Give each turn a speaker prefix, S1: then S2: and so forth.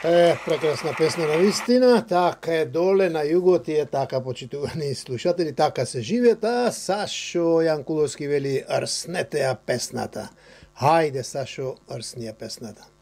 S1: Прекрасна песна на вистина, така е доле на юго, тие така почитувани слушатели, така се живеат, а Сашо Јанкуловски вели арснете ја песната. Хајде Сашо, арсни ја песната.